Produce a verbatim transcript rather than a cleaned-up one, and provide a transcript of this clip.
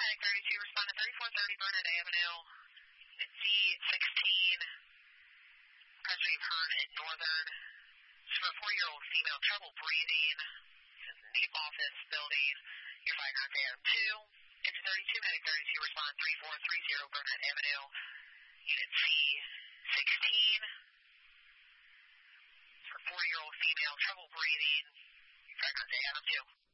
Medic thirty-two, respond to thirty-four thirty Burnett Avenue, Z sixteen, Country Pern in Northern. It's for a four-year-old female, trouble breathing, in the office building. Your fire contact item two. Engine thirty-two, Medic thirty-two, respond three four three zero Burnett Avenue, Unit C sixteen. For a four-year-old female, trouble breathing. Fire contact item two.